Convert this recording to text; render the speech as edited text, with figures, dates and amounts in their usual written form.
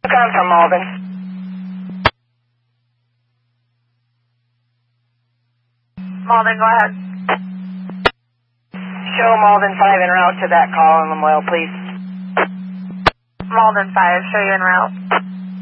Come from Malden. Malden, go ahead. Show Malden 5 en route to that call in Lamoille, please. Malden 5, show you en route.